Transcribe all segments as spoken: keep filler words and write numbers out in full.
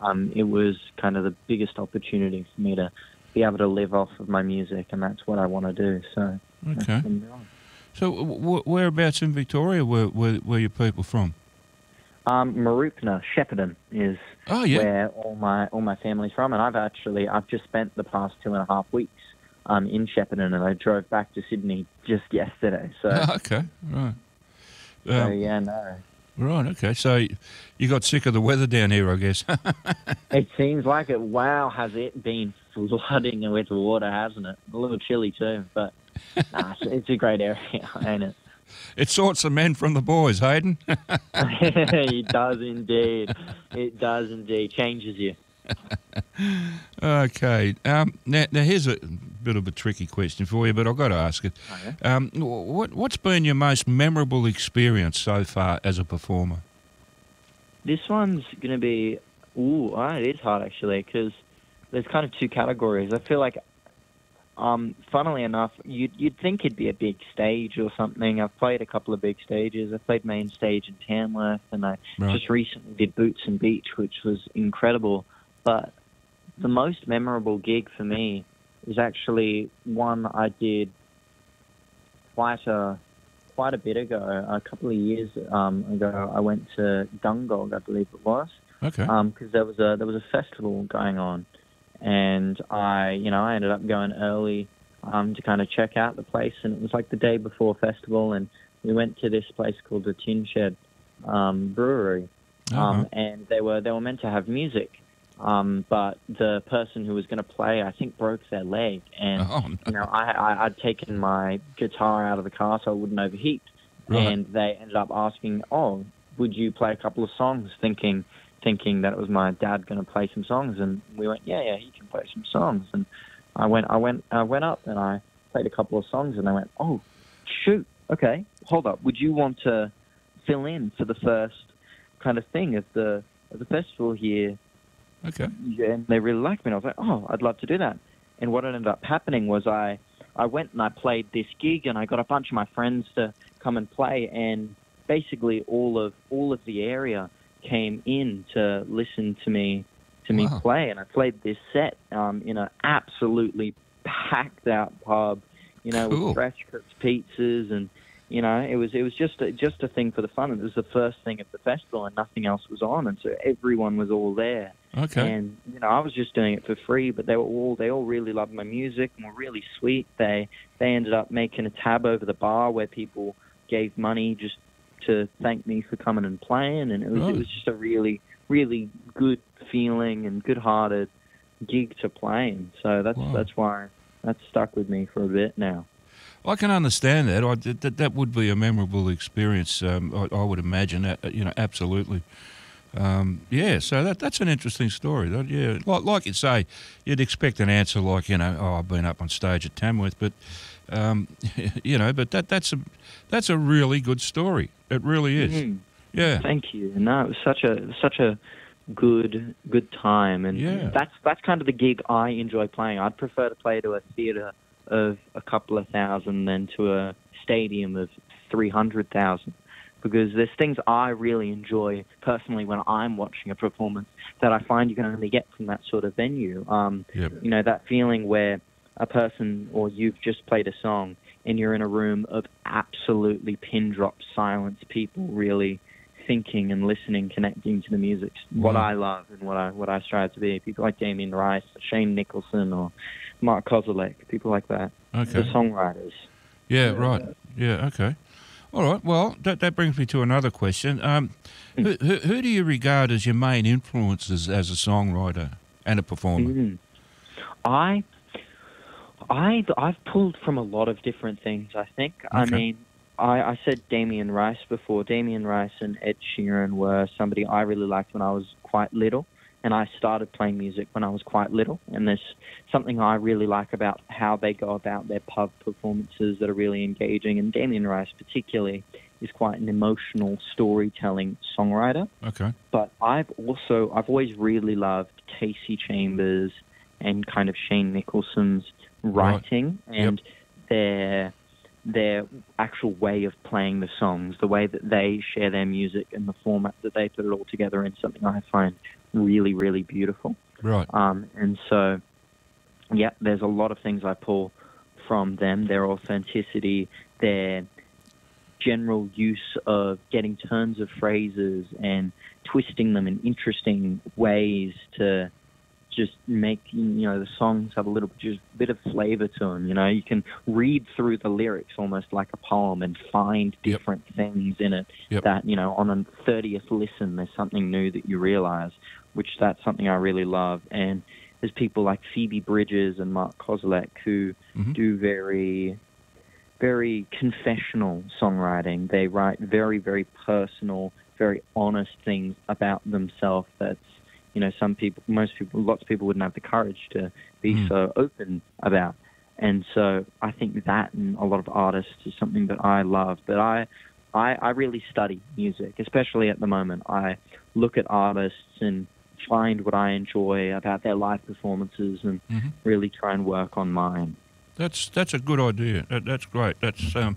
um, it was kind of the biggest opportunity for me to be able to live off of my music, and that's what I want to do. So, okay. So, w- whereabouts in Victoria were, were were your people from? Um, Mooroopna, Shepparton is oh, yeah. where all my all my family's from, and I've actually I've just spent the past two and a half weeks um, in Shepparton, and I drove back to Sydney just yesterday. So, oh, okay, right. So um, yeah, no. Right, okay. So you got sick of the weather down here, I guess. It seems like it. Wow, has it been flooding with water, hasn't it? A little chilly too, but nah, it's a great area, ain't it? It sorts the men from the boys, Hayden. It does indeed. It does indeed. Changes you. Okay. Um, now, now, here's a bit of a tricky question for you, but I've got to ask it. Oh, yeah? um, what, what's been your most memorable experience so far as a performer? This one's going to be... Ooh, oh, it is hard, actually, because there's kind of two categories. I feel like, um, funnily enough, you'd, you'd think it'd be a big stage or something. I've played a couple of big stages. I played main stage in Tamworth, and I Right. just recently did Boots and Beach, which was incredible. But the most memorable gig for me is actually one I did quite a quite a bit ago, a couple of years um, ago. I went to Dungog, I believe it was, Okay. because um, there was a there was a festival going on, and I you know I ended up going early um, to kind of check out the place, and it was like the day before festival, and we went to this place called the Tin Shed um, Brewery, um, Uh-huh. and they were they were meant to have music. Um, but the person who was going to play, I think, broke their leg, and Oh, no. you know, I, I I'd taken my guitar out of the car so I wouldn't overheat, Right. and they ended up asking, "Oh, would you play a couple of songs?" Thinking, thinking that it was my dad going to play some songs, and we went, "Yeah, yeah, he can play some songs." And I went, I went, I went up, and I played a couple of songs, and they went, "Oh, shoot, okay, hold up, would you want to fill in for the first kind of thing of the of the festival here?" Okay. Yeah, and they really liked me, and I was like, "Oh, I'd love to do that." And what ended up happening was I, I went and I played this gig, and I got a bunch of my friends to come and play, and basically all of all of the area came in to listen to me to me Wow. play, and I played this set um, in an absolutely packed out pub, you know, Cool. with fresh cooked pizzas, and you know, it was it was just a, just a thing for the fun. It was the first thing at the festival, and nothing else was on, and so everyone was all there. Okay. And you know, I was just doing it for free, but they were all they all really loved my music and were really sweet. They they ended up making a tab over the bar where people gave money just to thank me for coming and playing, and it was Right. it was just a really really good feeling and good-hearted gig to play in. So that's Wow. that's why that's stuck with me for a bit now. I can understand that. I, that that would be a memorable experience. Um, I, I would imagine that. You know, absolutely. Um, yeah. So that that's an interesting story. That, yeah, like like you say, you'd expect an answer like, you know, oh, I've been up on stage at Tamworth, but um, you know, but that that's a that's a really good story. It really is. Mhm. Yeah. Thank you. No, it was such a it was such a good good time, and Yeah. that's that's kind of the gig I enjoy playing. I'd prefer to play to a theatre of a couple of thousand than to a stadium of three hundred thousand, because there's things I really enjoy personally when I'm watching a performance that I find you can only get from that sort of venue. Um, Yep. You know, that feeling where a person or you've just played a song and you're in a room of absolutely pin drop silence, people really thinking and listening, connecting to the music. What Wow. I love and what I what I strive to be. People like Damien Rice, Shane Nicholson, or Mark Kozelek, people like that. Okay. The songwriters. Yeah. Right. Yeah. Okay. All right. Well, that that brings me to another question. Um, who, who who do you regard as your main influences as a songwriter and a performer? Mm. I, I, I've pulled from a lot of different things, I think. I Okay. mean, I, I said Damien Rice before. Damien Rice and Ed Sheeran were somebody I really liked when I was quite little, and I started playing music when I was quite little, and there's something I really like about how they go about their pub performances that are really engaging, and Damien Rice particularly is quite an emotional storytelling songwriter. Okay. But I've also, I've always really loved Casey Chambers and kind of Shane Nicholson's writing Yep. and their their actual way of playing the songs, the way that they share their music, and the format that they put it all together in, something I find really, really beautiful. Right. Um, and so, yeah, there's a lot of things I pull from them. Their authenticity, their general use of getting turns of phrases and twisting them in interesting ways to just make, you know, the songs have a little just bit of flavor to them. You know, you can read through the lyrics almost like a poem and find different yep. things in it yep. that, you know, on a thirtieth listen, there's something new that you realize, which that's something I really love. And there's people like Phoebe Bridgers and Mark Kozelek who mm-hmm. do very, very confessional songwriting. They write very, very personal, very honest things about themselves that's, you know, some people, most people, lots of people wouldn't have the courage to be mm. so open about. And so I think that and a lot of artists is something that I love. But I, I, I really study music, especially at the moment. I look at artists and find what I enjoy about their live performances and mm-hmm. really try and work on mine. That's that's a good idea. That, that's great. That's um,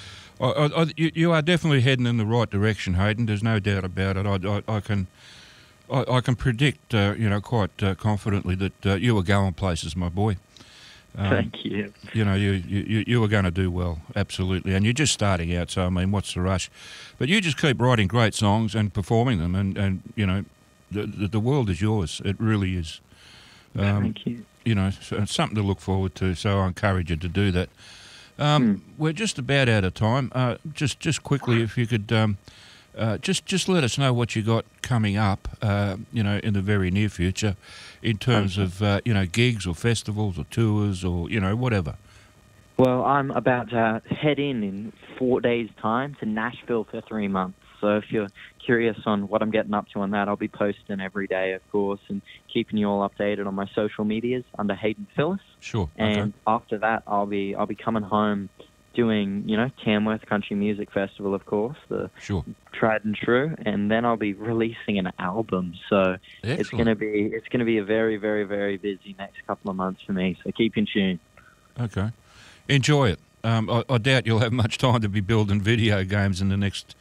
I, I, you, you are definitely heading in the right direction, Hayden. There's no doubt about it. I, I, I can. I, I can predict, uh, you know, quite uh, confidently that uh, you are going places, my boy. Um, Thank you. You know, you, you, you are going to do well, absolutely. And you're just starting out, so, I mean, what's the rush? But you just keep writing great songs and performing them, and, and you know, the, the, the world is yours. It really is. Um, Thank you. You know, so it's something to look forward to, so I encourage you to do that. Um, hmm. We're just about out of time. Uh, just, just quickly, if you could... Um, Uh, just just let us know what you got coming up, uh, you know, in the very near future, in terms okay. of, uh, you know, gigs or festivals or tours or, you know, whatever. Well, I'm about to head in in four days' time to Nashville for three months. So if you're curious on what I'm getting up to on that, I'll be posting every day, of course, and keeping you all updated on my social medias under Hayden Phillis. Sure. And okay. after that, I'll be I'll be coming home doing, you know, Tamworth Country Music Festival, of course, the sure. tried and true, and then I'll be releasing an album. So Excellent. it's gonna be it's gonna be a very, very, very busy next couple of months for me. So keep in tune. Okay, enjoy it. Um, I, I doubt you'll have much time to be building video games in the next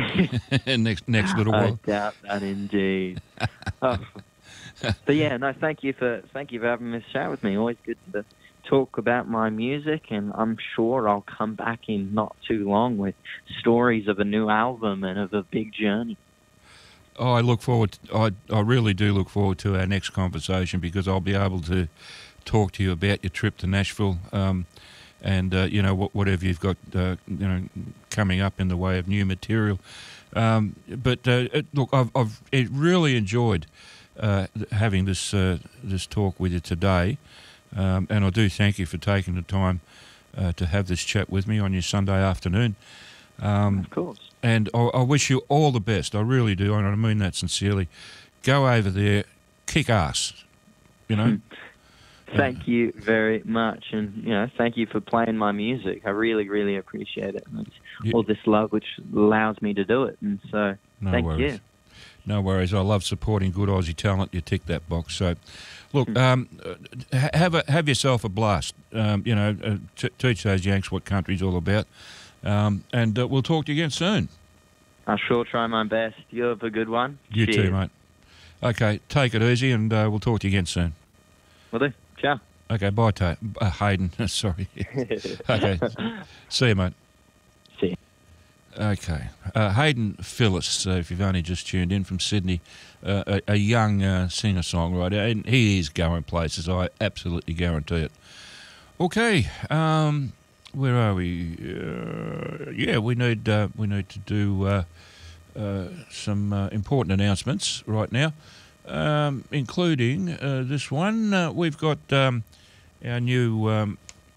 next next little while. I doubt that indeed. oh. But yeah, no, thank you for thank you for having this chat with me. Always good to talk about my music, and I'm sure I'll come back in not too long with stories of a new album and of a big journey. Oh, I look forward. To, I I really do look forward to our next conversation, because I'll be able to talk to you about your trip to Nashville, um, and uh, you know what, whatever you've got, uh, you know, coming up in the way of new material. Um, but uh, it, look, I've I've really enjoyed uh, having this uh, this talk with you today. Um, and I do thank you for taking the time uh, to have this chat with me on your Sunday afternoon. Um, of course. And I, I wish you all the best. I really do, and I mean that sincerely. Go over there, kick ass, you know. Thank uh, you very much, and you know, thank you for playing my music. I really, really appreciate it. And it's yeah. all this love which allows me to do it, and so no thank worries. you. No worries. I love supporting good Aussie talent. You tick that box. So, look, um, have a, have yourself a blast. Um, you know, uh, t- teach those Yanks what country's all about. Um, and uh, we'll talk to you again soon. I'll sure try my best. You have a good one. You Cheers. too, mate. Okay, take it easy, and uh, we'll talk to you again soon. Will do. Ciao. Okay, bye, Ta- uh, Hayden. Sorry. Okay, see you, mate. See you. Okay. Uh, Hayden Phillis, uh, if you've only just tuned in from Sydney, uh, a, a young uh, singer-songwriter, and he is going places, I absolutely guarantee it. Okay, um, where are we? Uh, yeah, we need uh, we need to do uh, uh, some uh, important announcements right now, um, including uh, this one. Uh, we've got um, our new, um,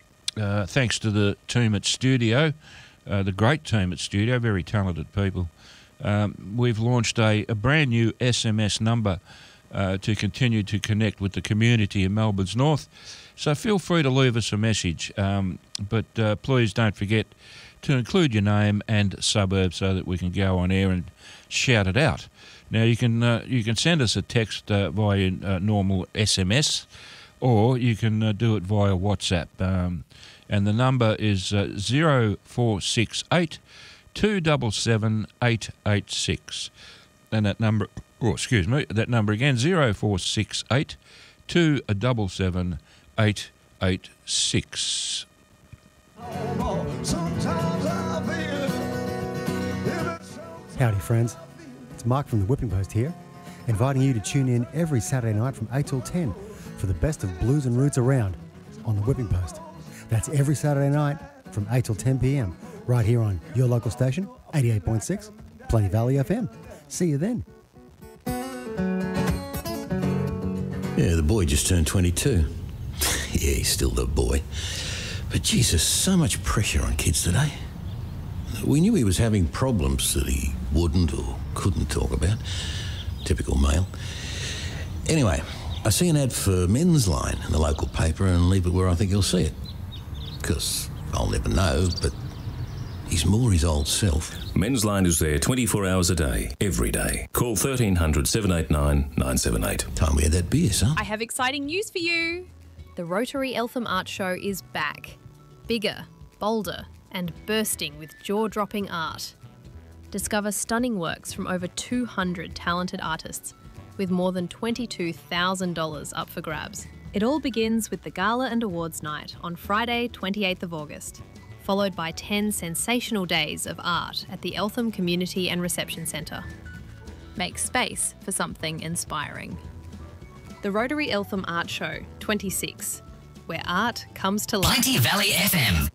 uh, thanks to the team at Studio, Uh, the great team at Studio, very talented people. Um, we've launched a, a brand new S M S number uh, to continue to connect with the community in Melbourne's north. So feel free to leave us a message, um, but uh, please don't forget to include your name and suburb so that we can go on air and shout it out. Now you can uh, you can send us a text uh, via uh, normal S M S, or you can uh, do it via WhatsApp. Um, and the number is uh, zero four six eight, two seven seven, eight eight six. And that number, oh, excuse me, that number again, zero four six eight, two seven seven, eight eight six. Howdy friends, it's Mark from the Whipping Post here, inviting you to tune in every Saturday night from eight till ten for the best of blues and roots around on the Whipping Post. That's every Saturday night from eight till ten p.m. right here on your local station, eighty-eight point six, Plenty Valley F M. See you then. Yeah, the boy just turned twenty-two. Yeah, he's still the boy. But Jesus, so much pressure on kids today. We knew he was having problems that he wouldn't or couldn't talk about. Typical male. Anyway, I see an ad for Men's Line in the local paper and leave it where I think he'll see it. Because I'll never know, but he's more his old self. Men's Line is there twenty-four hours a day, every day. Call thirteen hundred, seven eight nine, nine seven eight. Time we had that beer, son. I have exciting news for you. The Rotary Eltham Art Show is back. Bigger, bolder, and bursting with jaw-dropping art. Discover stunning works from over two hundred talented artists, with more than twenty-two thousand dollars up for grabs. It all begins with the Gala and Awards Night on Friday, twenty-eighth of August, followed by ten sensational days of art at the Eltham Community and Reception Centre. Make space for something inspiring. The Rotary Eltham Art Show twenty-six, where art comes to life. Plenty Valley F M.